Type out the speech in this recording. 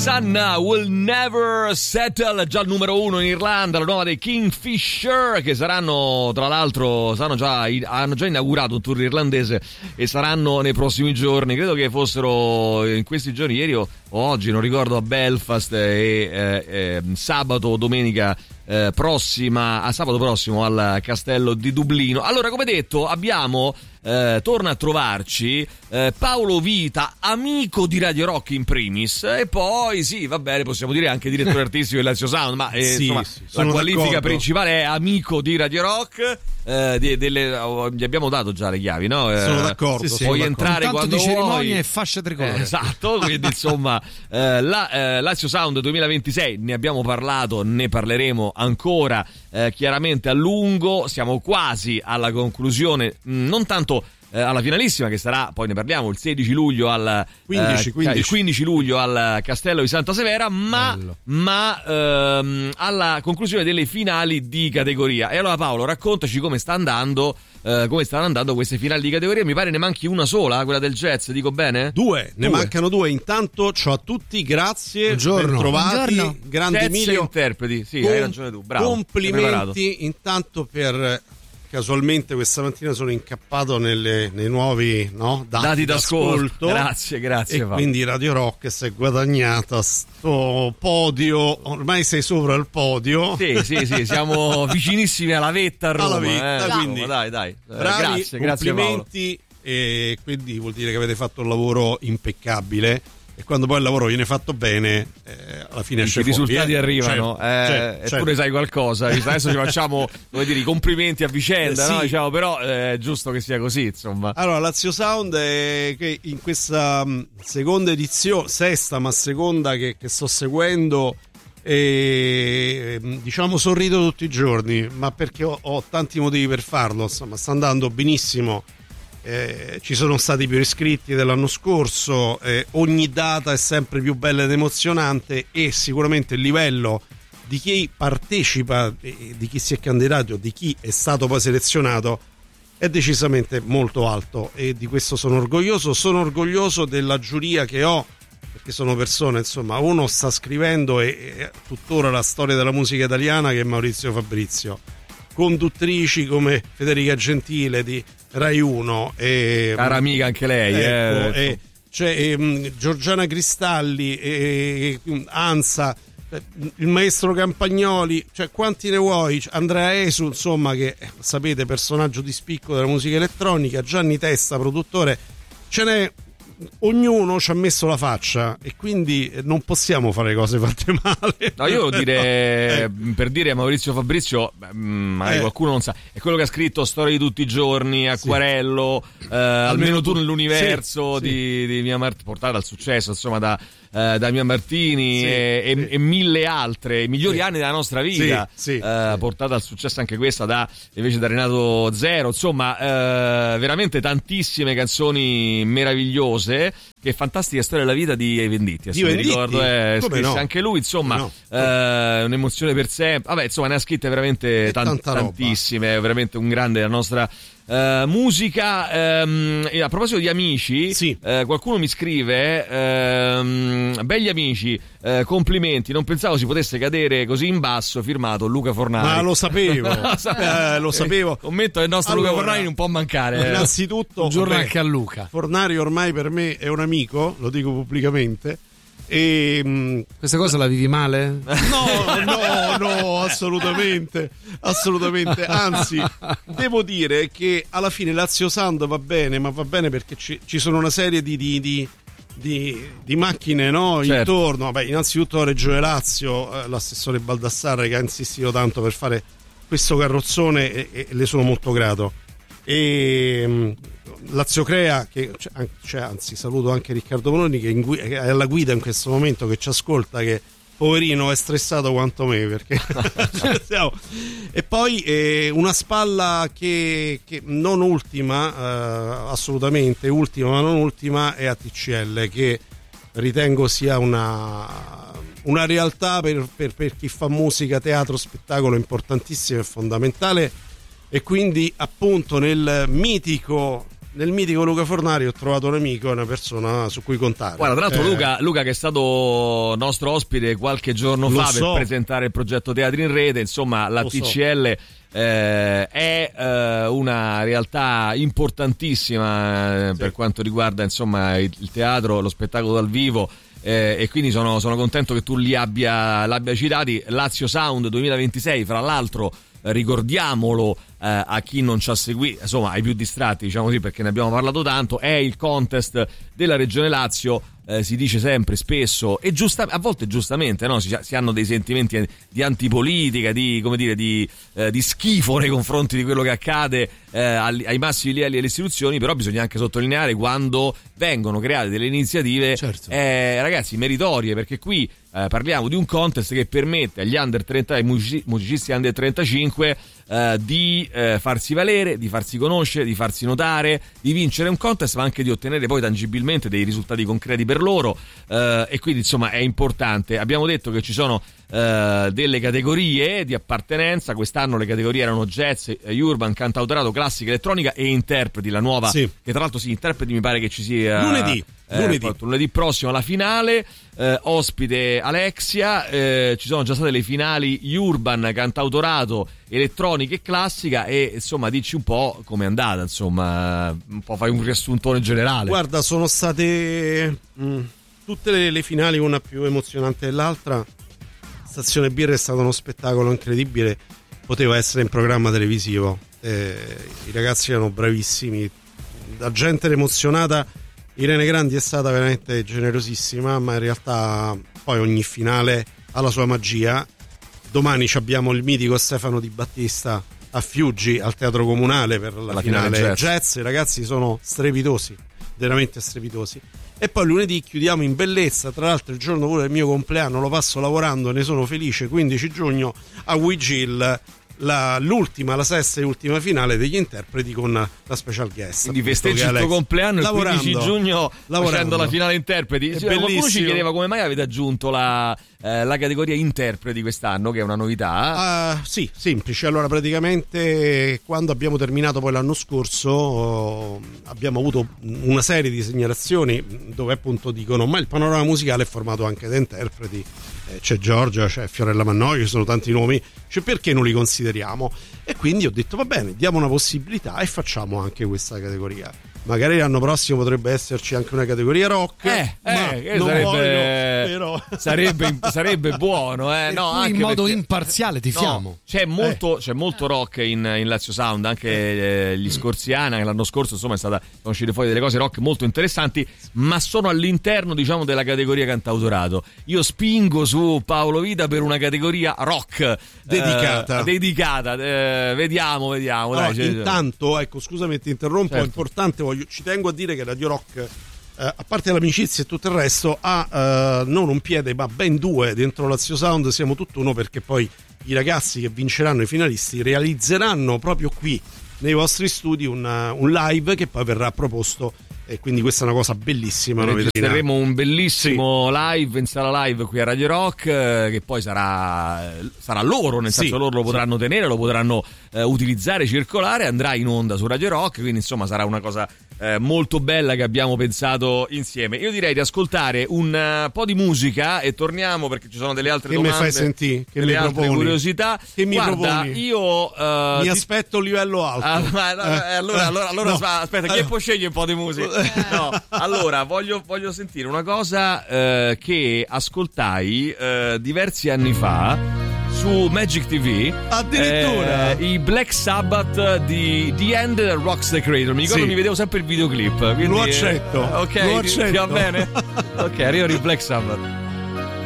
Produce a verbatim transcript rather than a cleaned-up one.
Sanna Will Never Settle, già il numero uno in Irlanda, la nuova dei Kingfisher, che saranno, tra l'altro, saranno già, hanno già inaugurato un tour irlandese e saranno nei prossimi giorni, credo che fossero in questi giorni, ieri o oggi, non ricordo, a Belfast e eh, eh, sabato o domenica eh, prossima, a sabato prossimo al Castello di Dublino. Allora, come detto, abbiamo Eh, torna a trovarci eh, Paolo Vita, amico di Radio Rock in primis, e poi sì, va bene, possiamo dire anche direttore artistico di Lazio Sound, ma eh, sì, insomma, sì, la qualifica d'accordo. principale è amico di Radio Rock. Eh, de, delle, oh, gli abbiamo dato già le chiavi, no? Eh, sono d'accordo, sì, sì, puoi sono entrare Tanto quando di cerimonie vuoi. e fasce tricolore. Eh, esatto, quindi insomma eh, la, eh, Lazio Sound duemilaventisei ne abbiamo parlato, ne parleremo ancora eh, chiaramente a lungo. Siamo quasi alla conclusione, mh, non tanto eh, alla finalissima, che sarà, poi ne parliamo, il sedici luglio al quindici, eh, quindici. il quindici luglio al Castello di Santa Severa, ma, Bello. ma ehm, alla conclusione delle finali di categoria. E allora Paolo, raccontaci come sta andando eh, come stanno andando queste finali di categoria. Mi pare ne manchi una sola, quella del jazz, dico bene? Due, ne Due. mancano due. Intanto ciao a tutti, grazie, Buongiorno. bentrovati, Buongiorno. grande Jazz Emilio, e interpreti, sì, Com- hai ragione tu, bravo. sei preparato. complimenti intanto per, casualmente questa mattina sono incappato nelle, nei nuovi no, dati, Dati d'ascolto. d'ascolto. Grazie, grazie E Paolo. quindi Radio Rock si è guadagnata sto podio, ormai sei sopra il podio. Sì, sì, sì, siamo vicinissimi alla vetta a Roma. Alla vetta, eh, quindi insomma, dai, dai. Eh, Bravi, grazie, grazie Paolo. complimenti, e quindi vuol dire che avete fatto un lavoro impeccabile. E quando poi il lavoro viene fatto bene, eh, alla fine esce I fuori, risultati eh. arrivano, Certo, eh, certo, e certo. tu ne sai qualcosa. Adesso ci facciamo, come dire, i complimenti a vicenda, Eh, sì. no? Diciamo, però è giusto che sia così, insomma. Allora, Lazio Sound è che in questa mh, seconda edizione, sesta ma seconda che, che sto seguendo, e mh, diciamo sorrido tutti i giorni, ma perché ho, ho tanti motivi per farlo, insomma, sta andando benissimo. Eh, ci sono stati più iscritti dell'anno scorso, eh, ogni data è sempre più bella ed emozionante, e sicuramente il livello di chi partecipa, eh, di chi si è candidato, di chi è stato poi selezionato è decisamente molto alto, e di questo sono orgoglioso. Sono orgoglioso della giuria che ho, perché sono persone, insomma, uno sta scrivendo e, e tuttora la storia della musica italiana, che è Maurizio Fabrizio, conduttrici come Federica Gentile di Rai uno, e Cara amica anche lei, ecco, eh. e, cioè, e, Giorgiana Cristalli, e, e, Ansa, il maestro Campagnoli, cioè quanti ne vuoi, Andrea Esu, insomma, che sapete, personaggio di spicco della musica elettronica, Gianni Testa, produttore, ce n'è, ognuno ci ha messo la faccia, e quindi non possiamo fare cose fatte male. No, io devo dire, Eh. per dire a Maurizio Fabrizio, beh, mh, magari Eh. qualcuno non sa, è quello che ha scritto Storia di tutti i giorni, Acquarello, eh, almeno tu nell'universo, sì, sì. di, di Mia Martini, portata al successo, insomma, da, eh, da Mia Martini, Sì, e, sì. e, e mille altre, i migliori Sì. anni della nostra vita, Sì, sì, eh, sì. portata al successo anche questa da, invece, da Renato Zero, insomma, eh, veramente tantissime canzoni meravigliose. Che fantastica storia della vita di Venditti, Di mi Venditti? ricordo, eh, Come scrisse no? anche lui, insomma, No. eh, un'emozione per sempre. Vabbè, insomma, ne ha scritte veramente E tan- tanta roba. tantissime, è veramente un grande della nostra eh, musica. Ehm, e a proposito di amici, Sì. eh, qualcuno mi scrive, ehm, belli amici, eh, complimenti, non pensavo si potesse cadere così in basso, firmato Luca Fornari. Ma lo sapevo, eh, lo sapevo. Il commento del nostro Allora, Luca Fornari non può mancare. eh. Innanzitutto, Un giorno vabbè, anche a Luca. Fornari ormai per me è un amico, lo dico pubblicamente. E mh, Questa cosa la vivi male? no, no, no, assolutamente, assolutamente. Anzi, devo dire che alla fine Lazio Sound va bene, ma va bene perché ci, ci sono una serie di, di, di, di, di macchine, no, Certo. intorno. Vabbè, innanzitutto la Regione Lazio, eh, l'assessore Baldassarre, che ha insistito tanto per fare questo carrozzone, e, e le sono molto grato. E mh, Lazio Crea, che cioè, cioè, anzi saluto anche Riccardo Bononi, che, in gui- che è alla guida in questo momento, che ci ascolta, che poverino è stressato quanto me, perché siamo. E poi eh, una spalla che, che non ultima, eh, assolutamente ultima ma non ultima, è A T C L, che ritengo sia una, una realtà per, per, per chi fa musica, teatro, spettacolo importantissima e fondamentale. E quindi appunto nel mitico nel mitico Luca Fornari ho trovato un amico, una persona su cui contare. Guarda, tra l'altro eh, Luca, Luca che è stato nostro ospite qualche giorno fa so. per presentare il progetto Teatri in Rete, insomma la Lo T C so. L eh, è eh, una realtà importantissima eh, Sì. per quanto riguarda insomma il, il teatro, lo spettacolo dal vivo. Eh, e quindi sono, sono contento che tu li abbia, l'abbia citati. Lazio Sound duemilaventisei, fra l'altro, eh, ricordiamolo eh, a chi non ci ha seguito, insomma ai più distratti, diciamo così, perché ne abbiamo parlato tanto, è il contest della Regione Lazio. Eh, si dice sempre, spesso e giusta, a volte giustamente, no? si, si hanno dei sentimenti di antipolitica, di, come dire, di, eh, di schifo nei confronti di quello che accade eh, ai, ai massimi livelli delle istituzioni, però bisogna anche sottolineare quando vengono create delle iniziative, certo. eh, ragazzi, meritorie, perché qui eh, parliamo di un contest che permette agli under trenta, ai musici, musicisti under trentacinque eh, di eh, farsi valere, di farsi conoscere, di farsi notare, di vincere un contest, ma anche di ottenere poi tangibilmente dei risultati concreti per loro, eh, e quindi insomma è importante. Abbiamo detto che ci sono eh, delle categorie di appartenenza. Quest'anno le categorie erano jazz, urban, cantautorato, classica, elettronica e interpreti, la nuova, sì. che tra l'altro sì, interpreti mi pare che ci sia lunedì eh, lunedì. lunedì prossimo la finale, eh, ospite Alexia, eh, ci sono già state le finali urban, cantautorato, elettronica e classica, e insomma dici un po' com'è andata, insomma un po' fai un riassuntone generale. Guarda, sono state mh, tutte le, le finali, una più emozionante dell'altra. Stazione Birra è stato uno spettacolo incredibile, poteva essere in programma televisivo, eh, i ragazzi erano bravissimi, la gente era emozionata. Irene Grandi è stata veramente generosissima, ma in realtà poi ogni finale ha la sua magia. Domani abbiamo il mitico Stefano Di Battista a Fiuggi al Teatro Comunale per la, la finale, finale jazz. jazz. I ragazzi sono strepitosi, veramente strepitosi. E poi lunedì chiudiamo in bellezza, tra l'altro il giorno pure del mio compleanno, lo passo lavorando, ne sono felice, quindici giugno a Wigil, la, l'ultima, la sesta e ultima finale degli interpreti con la special guest. Quindi festeggi il tuo compleanno il quindici giugno lavorando. Facendo la finale interpreti. È Qualcuno ci bellissimo. chiedeva come mai avete aggiunto la, eh, la categoria interpreti quest'anno, che è una novità. Uh, sì, semplice. Allora, praticamente quando abbiamo terminato poi l'anno scorso oh, abbiamo avuto una serie di segnalazioni dove appunto dicono ma il panorama musicale è formato anche da interpreti, eh, c'è Giorgia, c'è Fiorella Mannoia, ci sono tanti nomi, cioè perché non li consideriamo? E quindi ho detto va bene, diamo una possibilità e facciamo anche questa categoria. Magari l'anno prossimo potrebbe esserci anche una categoria rock, eh, ma eh, non sarebbe, voglio, però. sarebbe, sarebbe buono, eh? No, anche in modo perché, imparziale tifiamo. No, c'è molto, eh. c'è molto rock in, in Lazio Sound, anche eh, gli Scorziana, che l'anno scorso insomma è stata, sono uscite fuori delle cose rock molto interessanti, ma sono all'interno, diciamo, della categoria cantautorato. Io spingo su Paolo Vita per una categoria rock dedicata, eh, dedicata. Eh, vediamo, vediamo. Allora, dai, intanto, ecco, scusami, ti interrompo, certo. È importante, voglio, ci tengo a dire che Radio Rock, eh, a parte l'amicizia e tutto il resto, ha eh, non un piede ma ben due dentro Lazio Sound. Siamo tutt'uno, perché poi i ragazzi che vinceranno, i finalisti, realizzeranno proprio qui nei vostri studi un, un live che poi verrà proposto, e quindi questa è una cosa bellissima. Registreremo un bellissimo sì. live in sala live qui a Radio Rock, eh, che poi sarà, sarà loro, nel senso sì, loro lo potranno sì. tenere, lo potranno eh, utilizzare, circolare, andrà in onda su Radio Rock, quindi insomma sarà una cosa eh, molto bella che abbiamo pensato insieme. Io direi di ascoltare un uh, po' di musica e torniamo, perché ci sono delle altre che domande, mi fai sentire, che delle mi altre proponi, curiosità. Che mi Guarda, proponi? io uh, mi ti... aspetto un livello alto. Ah, ma, no, eh, allora, allora, allora no. aspetta, chi può scegliere un po' di musica? No, allora voglio, voglio sentire una cosa eh, che ascoltai eh, diversi anni fa su Magic T V. Addirittura eh, i Black Sabbath di The End Rocks the Creator. Mi ricordo, sì. mi vedevo sempre il videoclip, quindi, lo accetto, eh, ok, lo ti, accetto. ti va bene? Ok, arrivano i Black Sabbath.